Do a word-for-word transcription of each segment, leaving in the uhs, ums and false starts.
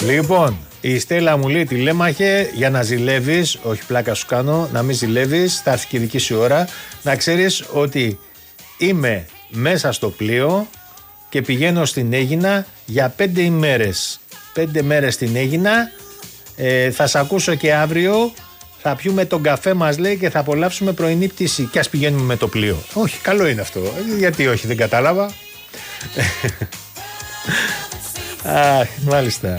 Λοιπόν, η Στέλλα μου λέει τηλέμαχε για να ζηλεύεις, όχι πλάκα σου κάνω, να μην ζηλεύεις, θα έρθει και η δική σου ώρα, να ξέρεις ότι είμαι μέσα στο πλοίο και πηγαίνω στην Αίγινα για πέντε ημέρες. Πέντε μέρες στην Αίγινα, ε, θα σε ακούσω και αύριο, θα πιούμε τον καφέ μας λέει και θα απολαύσουμε πρωινή πτήση και ας πηγαίνουμε με το πλοίο. Όχι, καλό είναι αυτό, γιατί όχι, δεν κατάλαβα. Α, μάλιστα.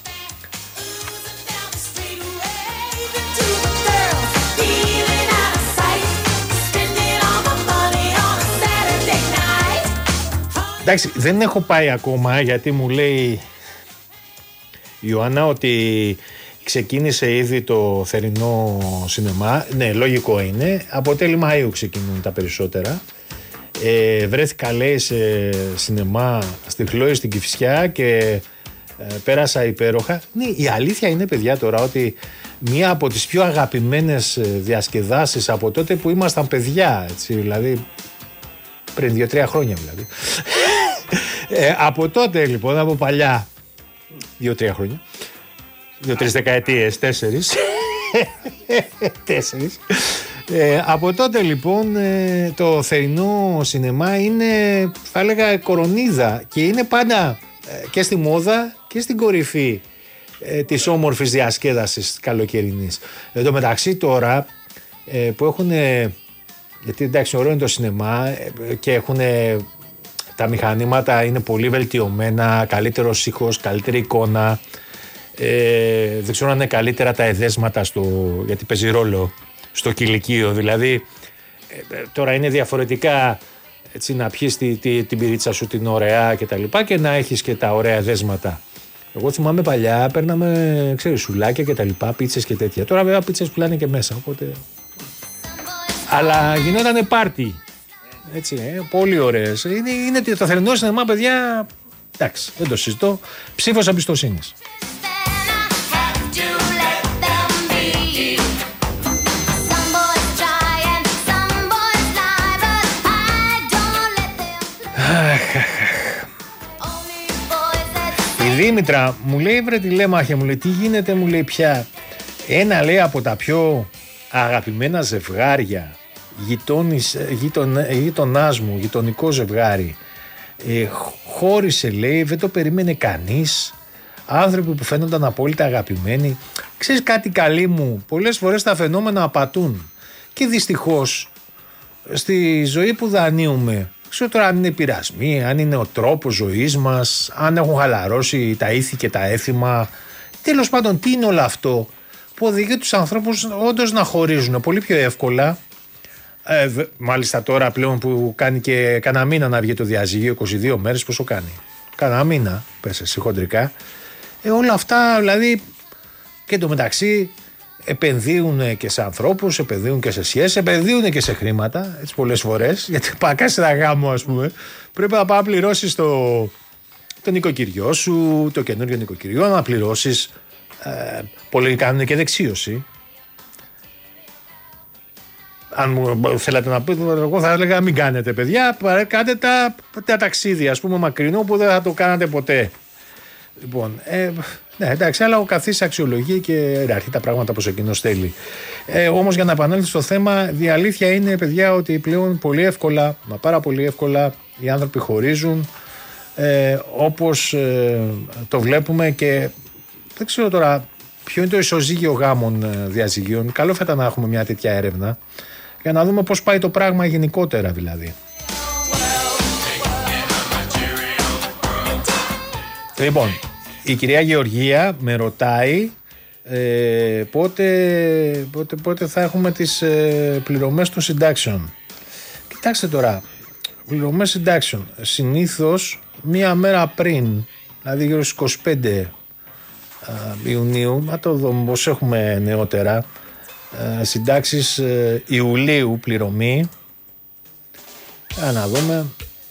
Εντάξει, δεν έχω πάει ακόμα γιατί μου λέει η Ιωάννα ότι ξεκίνησε ήδη το θερινό σινεμά. Ναι, λογικό είναι. Από τέλη Μαΐου ξεκινούν τα περισσότερα. Ε, βρέθηκα λέει σε σινεμά στη Χλόη στην Κηφισιά και ε, πέρασα υπέροχα. Ναι, η αλήθεια είναι παιδιά τώρα ότι μία από τις πιο αγαπημένες διασκεδάσεις από τότε που ήμασταν παιδιά, έτσι, δηλαδή πριν δύο-τρία χρόνια δηλαδή. Ε, από τότε λοιπόν, από παλιά, δύο-τρία χρόνια, δύο-τρεις δεκαετίες, τέσσερις, τέσσερις. Ε, από τότε λοιπόν ε, το θερινό σινεμά είναι, θα έλεγα, κορονίδα και είναι πάντα ε, και στη μόδα και στην κορυφή ε, της όμορφης διασκέδασης καλοκαιρινής. Εν τω μεταξύ τώρα ε, που έχουν, γιατί εντάξει ωραίο είναι το σινεμά ε, και έχουν τα μηχανήματα είναι πολύ βελτιωμένα, καλύτερος ήχος, καλύτερη εικόνα, ε, δεν ξέρω αν είναι καλύτερα τα εδέσματα στο, γιατί παίζει ρόλο στο κηλικείο, δηλαδή ε, τώρα είναι διαφορετικά έτσι, να πιεις τη, τη, την πυρίτσα σου την ωραία και τα λοιπά και να έχεις και τα ωραία δέσματα. Εγώ θυμάμαι παλιά παίρναμε, ξέρεις, σουλάκια και τα λοιπά, πίτσες και τέτοια. Τώρα βέβαια πίτσες πουλάνε και μέσα, οπότε... Αλλά γινότανε πάρτι. Έτσι, ε, πολύ ωραίες. Είναι, είναι το θερινό σινεμά, παιδιά, εντάξει, δεν το συζητώ. Ψήφος εμπιστοσύνης. Η Δήμητρα μου λέει βρε τηλέμαχε, μου λέει τι γίνεται, μου λέει πια. Ένα λέει από τα πιο αγαπημένα ζευγάρια γειτόνις, γειτον, γειτονάς μου, γειτονικό ζευγάρι, ε, χώρισε λέει, δεν το περίμενε κανείς, άνθρωποι που φαίνονταν απόλυτα αγαπημένοι. Ξέρεις κάτι καλή μου, πολλές φορές τα φαινόμενα απατούν και δυστυχώς στη ζωή που δανείουμε, ξέρω τώρα αν είναι πειρασμοί, αν είναι ο τρόπος ζωής μας, αν έχουν χαλαρώσει τα ήθη και τα έθιμα, τέλος πάντων τι είναι όλο αυτό που οδηγεί τους ανθρώπους όντως να χωρίζουν πολύ πιο εύκολα. Ε, μάλιστα τώρα πλέον που κάνει και κανένα μήνα να βγει το διαζύγιο, είκοσι δύο μέρες, πόσο κάνει, κανένα μήνα πες εσύ χοντρικά, ε, όλα αυτά δηλαδή, και εντωμεταξύ επενδύουν και σε ανθρώπους, επενδύουν και σε σχέσεις, επενδύουν και σε χρήματα, έτσι πολλές φορές, γιατί πακάς ένα γάμο ας πούμε, πρέπει να πάει να πληρώσεις το, το νοικοκυριό σου, το καινούριο νοικοκυριό, να πληρώσεις, ε, πολλοί κάνουν και δεξίωση. Αν μου θέλατε να πείτε, εγώ θα έλεγα μην κάνετε παιδιά, κάντε τα, τα ταξίδια ας πούμε μακρινό που δεν θα το κάνατε ποτέ. Λοιπόν, ε, ναι εντάξει, αλλά ο καθής αξιολογεί και αρχεί τα πράγματα όπως εκείνος θέλει. Ε, όμως για να επανέλθω στο θέμα, η αλήθεια είναι παιδιά ότι πλέον πολύ εύκολα, μα πάρα πολύ εύκολα οι άνθρωποι χωρίζουν, ε, όπως ε, το βλέπουμε και δεν ξέρω τώρα ποιο είναι το ισοζύγιο γάμων ε, διαζυγίων. Καλό θα ήταν να έχουμε μια τέτοια έρευνα για να δούμε πώς πάει το πράγμα γενικότερα δηλαδή. Λοιπόν, η κυρία Γεωργία με ρωτάει ε, πότε, πότε, πότε θα έχουμε τις ε, πληρωμές των συντάξεων. Κοιτάξτε τώρα, πληρωμές συντάξεων συνήθως μία μέρα πριν, δηλαδή γύρω στις είκοσι πέντε Ιουνίου, να το δούμε πως έχουμε νεότερα, ε, συντάξεις ε, Ιουλίου πληρωμή, για να δούμε.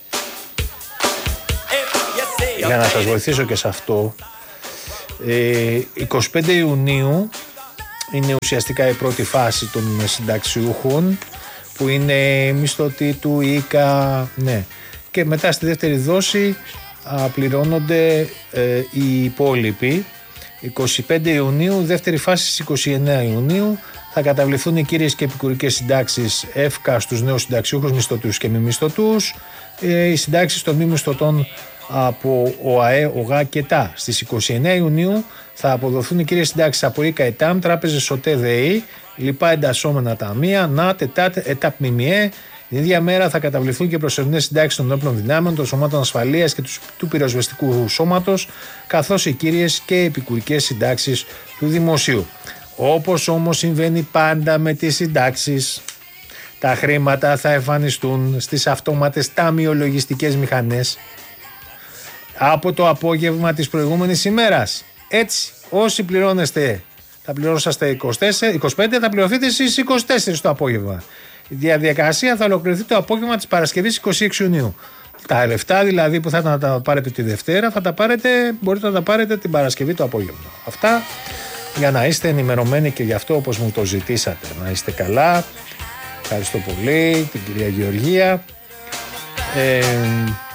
Για να σας βοηθήσω και σε αυτό, ε, είκοσι πέντε Ιουνίου είναι ουσιαστικά η πρώτη φάση των συνταξιούχων που είναι μισθωτοί του ΙΚΑ, ναι. Και μετά στη δεύτερη δόση α, πληρώνονται ε, οι υπόλοιποι. είκοσι πέντε Ιουνίου, δεύτερη φάση στις είκοσι εννέα Ιουνίου. Θα καταβληθούν οι κύριες και επικουρικές συντάξεις ΕΦΚΑ στους νέους συνταξιούχους, μισθωτούς και μη μισθωτούς. Οι συντάξεις των μη μισθωτών από ΟΑΕ, ΟΓΑ και ΤΑ. Στις είκοσι εννέα Ιουνίου θα αποδοθούν οι κύριες συντάξεις από ΙΚΑ, ΕΤΑΜ, τράπεζες ΟΤΕ, ΔΕΗ, λοιπά εντασσόμενα ταμεία, ΝΑΤ, ΕΤΑΤ, ΕΤΑΠ, ΜΜΕ. Την ίδια μέρα θα καταβληθούν και προσωρινές συντάξεις των όπλων δυνάμεων, των σωμάτων ασφαλείας και του πυροσβεστικού σώματος, καθώς οι κύριες και επικουρικές συντάξεις του δημοσίου. Όπως όμως συμβαίνει πάντα με τις συντάξεις, τα χρήματα θα εμφανιστούν στις αυτόματες ταμιολογιστικές μηχανές από το απόγευμα της προηγούμενης ημέρας. Έτσι, όσοι πληρώνεστε, θα πληρώσαστε είκοσι τέσσερα, είκοσι πέντε, θα πληρωθείτε στις είκοσι τέσσερα το απόγευμα. Η διαδικασία θα ολοκληρωθεί το απόγευμα της Παρασκευής είκοσι έξι Ιουνίου. Τα λεφτά δηλαδή που θα ήταν να τα πάρετε τη Δευτέρα, θα τα πάρετε, μπορείτε να τα πάρετε την Παρασκευή το απόγευμα. Αυτά για να είστε ενημερωμένοι και γι' αυτό όπως μου το ζητήσατε. Να είστε καλά. Ευχαριστώ πολύ την κυρία Γεωργία. Ε,